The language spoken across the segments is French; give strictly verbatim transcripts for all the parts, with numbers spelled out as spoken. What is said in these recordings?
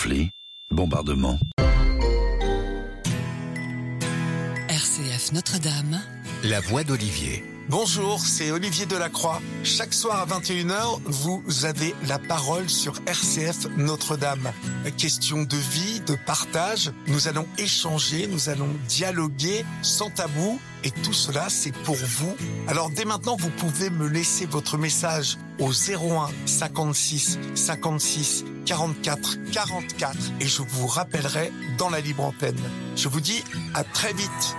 conflit, bombardement. R C F Notre-Dame. La voix d'Olivier. Bonjour, c'est Olivier Delacroix. Chaque soir à vingt et une heures, vous avez la parole sur R C F Notre-Dame. Question de vie, de partage. Nous allons échanger, nous allons dialoguer sans tabou. Et tout cela, c'est pour vous. Alors dès maintenant, vous pouvez me laisser votre message au zéro un cinquante-six cinquante-six quarante-quatre quarante-quatre et je vous rappellerai dans la libre antenne. Je vous dis à très vite.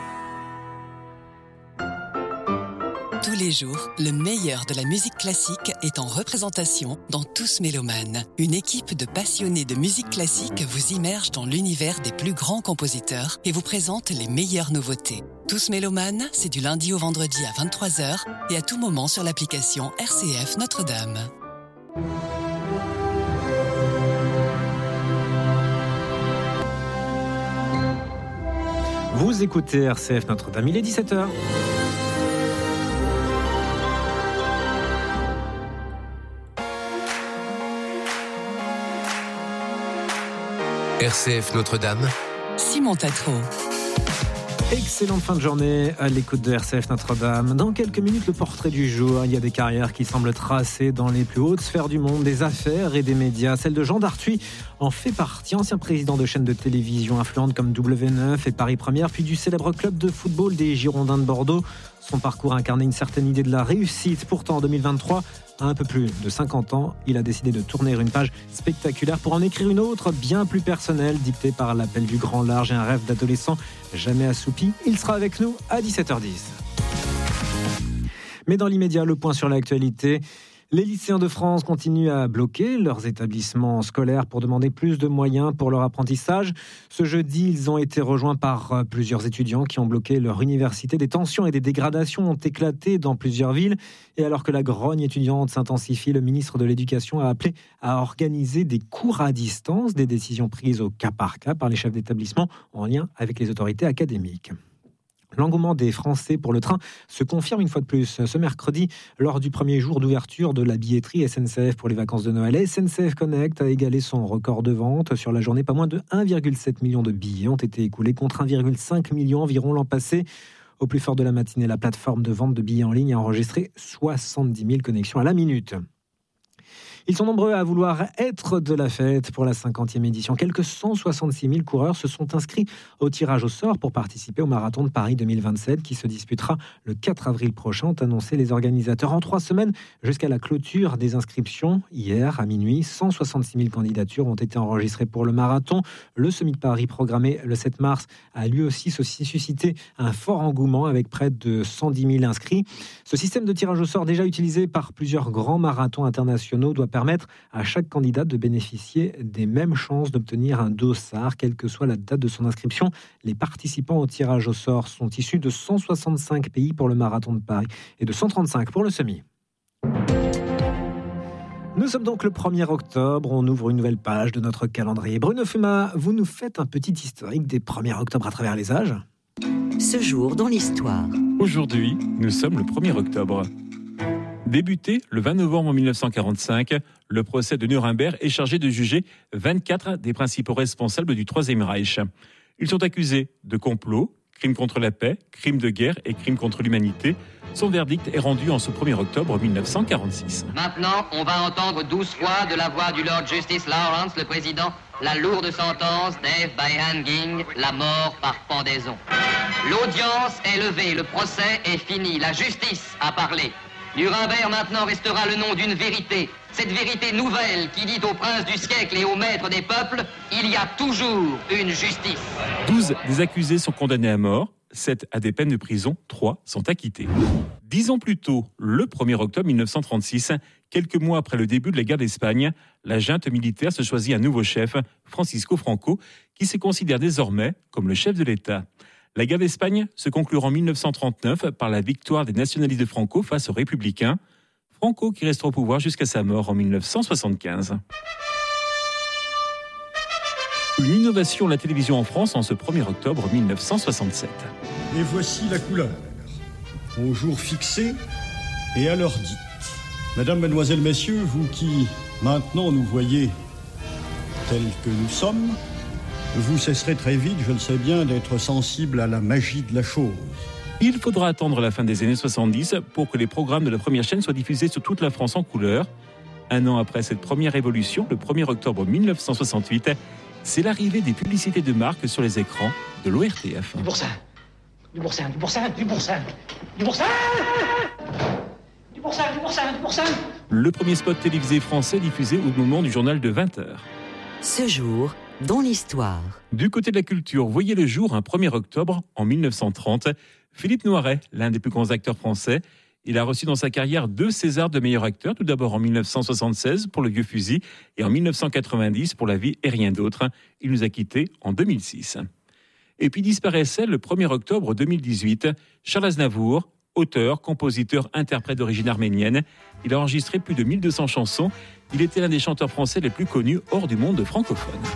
Tous les jours, le meilleur de la musique classique est en représentation dans Tous Mélomanes. Une équipe de passionnés de musique classique vous immerge dans l'univers des plus grands compositeurs et vous présente les meilleures nouveautés. Tous Mélomanes, c'est du lundi au vendredi à vingt-trois heures et à tout moment sur l'application R C F Notre-Dame. Vous écoutez R C F Notre-Dame, il est dix-sept heures. R C F Notre-Dame. Simon Tatro. Excellente fin de journée à l'écoute de R C F Notre-Dame. Dans quelques minutes, le portrait du jour. Il y a des carrières qui semblent tracées dans les plus hautes sphères du monde, des affaires et des médias. Celle de Jean Darthuis en fait partie, ancien président de chaînes de télévision influentes comme W neuf et Paris Première, puis du célèbre club de football des Girondins de Bordeaux. Son parcours incarnait une certaine idée de la réussite. Pourtant, en deux mille vingt-trois, à un peu plus de cinquante ans, il a décidé de tourner une page spectaculaire pour en écrire une autre, bien plus personnelle, dictée par l'appel du grand large et un rêve d'adolescent jamais assoupi. Il sera avec nous à dix-sept heures dix. Mais dans l'immédiat, le point sur l'actualité. Les lycéens de France continuent à bloquer leurs établissements scolaires pour demander plus de moyens pour leur apprentissage. Ce jeudi, ils ont été rejoints par plusieurs étudiants qui ont bloqué leur université. Des tensions et des dégradations ont éclaté dans plusieurs villes. Et alors que la grogne étudiante s'intensifie, le ministre de l'Éducation a appelé à organiser des cours à distance, des décisions prises au cas par cas par les chefs d'établissement en lien avec les autorités académiques. L'engouement des Français pour le train se confirme une fois de plus. Ce mercredi, lors du premier jour d'ouverture de la billetterie S N C F pour les vacances de Noël, S N C F Connect a égalé son record de vente. Sur la journée, pas moins de un virgule sept million de billets ont été écoulés contre un virgule cinq million environ l'an passé. Au plus fort de la matinée, la plateforme de vente de billets en ligne a enregistré soixante-dix mille connexions à la minute. Ils sont nombreux à vouloir être de la fête pour la cinquantième édition. Quelques cent soixante-six mille coureurs se sont inscrits au tirage au sort pour participer au marathon de Paris deux mille vingt-sept qui se disputera le quatre avril prochain, ont annoncé les organisateurs. En trois semaines, jusqu'à la clôture des inscriptions, hier à minuit, cent soixante-six mille candidatures ont été enregistrées pour le marathon. Le Semi de Paris, programmé le sept mars, a lui aussi suscité un fort engouement avec près de cent dix mille inscrits. Ce système de tirage au sort, déjà utilisé par plusieurs grands marathons internationaux, doit permettre à chaque candidat de bénéficier des mêmes chances d'obtenir un dossard, quelle que soit la date de son inscription. Les participants au tirage au sort sont issus de cent soixante-cinq pays pour le marathon de Paris et de cent trente-cinq pour le semi. Nous sommes donc le premier octobre, on ouvre une nouvelle page de notre calendrier. Bruno Fuma, vous nous faites un petit historique des premiers octobre à travers les âges ? Ce jour dans l'histoire. Aujourd'hui, nous sommes le premier octobre. Débuté le vingt novembre mille neuf cent quarante-cinq, le procès de Nuremberg est chargé de juger vingt-quatre des principaux responsables du Troisième Reich. Ils sont accusés de complot, crimes contre la paix, crimes de guerre et crimes contre l'humanité. Son verdict est rendu en ce premier octobre mille neuf cent quarante-six. Maintenant, on va entendre douze fois de la voix du Lord Justice Lawrence, le président, la lourde sentence death by hanging, la mort par pendaison. L'audience est levée, le procès est fini, la justice a parlé. Nuremberg maintenant restera le nom d'une vérité. Cette vérité nouvelle qui dit aux princes du siècle et aux maîtres des peuples, il y a toujours une justice. douze des accusés sont condamnés à mort, sept à des peines de prison, trois sont acquittés. Dix ans plus tôt, le premier octobre mille neuf cent trente-six, quelques mois après le début de la guerre d'Espagne, la junte militaire se choisit un nouveau chef, Francisco Franco, qui se considère désormais comme le chef de l'État. La guerre d'Espagne se conclura en mille neuf cent trente-neuf par la victoire des nationalistes de Franco face aux républicains. Franco qui restera au pouvoir jusqu'à sa mort en mille neuf cent soixante-quinze. Une innovation de la télévision en France en ce premier octobre mille neuf cent soixante-sept. Et voici la couleur. Au jour fixé et à l'heure dite. Mesdames, Mesdemoiselles, Messieurs, vous qui maintenant nous voyez tels que nous sommes, vous cesserez très vite, je le sais bien, d'être sensible à la magie de la chose. Il faudra attendre la fin des années soixante-dix pour que les programmes de la première chaîne soient diffusés sur toute la France en couleur. Un an après cette première évolution, le premier octobre mille neuf cent soixante-huit, c'est l'arrivée des publicités de marque sur les écrans de l'O R T F. Du boursin, du boursin, du boursin, du boursin, du boursin, du boursin, du boursin, du boursin. Le premier spot télévisé français diffusé au moment du journal de vingt heures. Ce jour, dans l'histoire. Du côté de la culture, voyez le jour un premier octobre en mille neuf cent trente. Philippe Noiret, l'un des plus grands acteurs français, il a reçu dans sa carrière deux Césars de meilleur acteur, tout d'abord en mille neuf cent soixante-seize pour Le Vieux Fusil et en mille neuf cent quatre-vingt-dix pour La Vie et rien d'autre. Il nous a quittés en deux mille six. Et puis disparaissait le premier octobre deux mille dix-huit, Charles Aznavour, auteur, compositeur, interprète d'origine arménienne. Il a enregistré plus de mille deux cents chansons. Il était l'un des chanteurs français les plus connus hors du monde francophone.